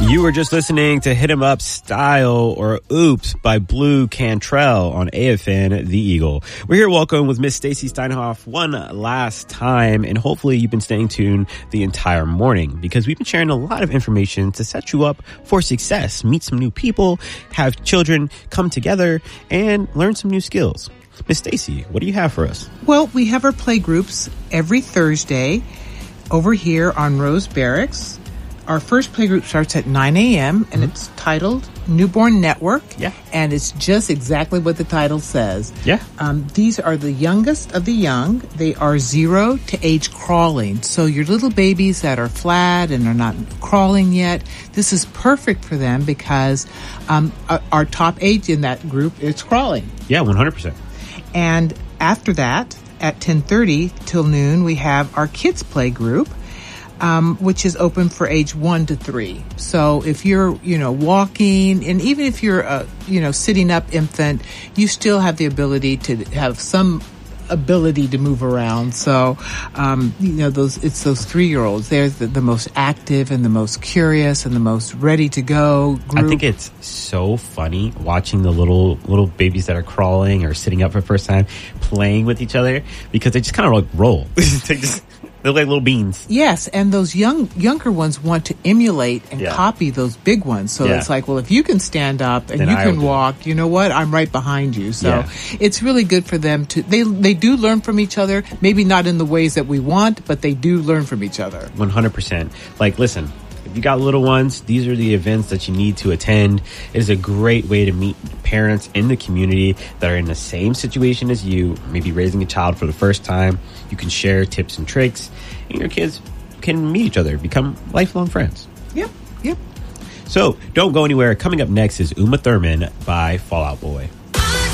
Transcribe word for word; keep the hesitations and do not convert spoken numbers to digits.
You were just listening to Hit 'em Up Style or Oops by Blue Cantrell on A F N The Eagle. We're here welcome with Miss Stacy Steinhoff one last time, and hopefully you've been staying tuned the entire morning because we've been sharing a lot of information to set you up for success, meet some new people, have children come together, and learn some new skills. Miss Stacy, what do you have for us? Well, we have our play groups every Thursday over here on Rose Barracks. Our first playgroup starts at nine a.m. and mm-hmm. it's titled Newborn Network. Yeah. And it's just exactly what the title says. Yeah. Um, these are the youngest of the young. They are zero to age crawling. So your little babies that are flat and are not crawling yet, this is perfect for them because um, our top age in that group is crawling. Yeah, one hundred percent. And after that, at ten thirty till noon, we have our kids play group. Um, which is open for age one to three. So if you're, you know, walking, and even if you're a, you know, sitting up infant, you still have the ability to have some ability to move around. So, um, you know, those, it's those three-year-olds. They're the, the most active and the most curious and the most ready to go group. I think it's so funny watching the little, little babies that are crawling or sitting up for the first time playing with each other because they just kind of like roll. They just, they're like little beans. Yes, and those young younger ones want to emulate and yeah. copy those big ones. So yeah. it's like, well, if you can stand up and then you I can walk, you know what? I'm right behind you. So yeah. it's really good for them to, they they do learn from each other, maybe not in the ways that we want, but they do learn from each other. one hundred percent. Like, listen, if you got little ones, these are the events that you need to attend. It is a great way to meet parents in the community that are in the same situation as you, maybe raising a child for the first time. You can share tips and tricks, and your kids can meet each other, become lifelong friends. Yep, yep. So don't go anywhere. Coming up next is Uma Thurman by Fall Out Boy.